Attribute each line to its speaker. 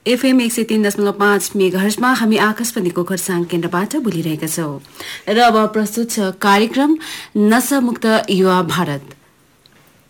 Speaker 1: FM 103.5 मेगाहर्जमा हामी आकाशवाणीको खरसाङ केन्द्रबाट बोलिरहेका छौं र अब प्रस्तुत छ कार्यक्रम नशामुक्त युवा भारत।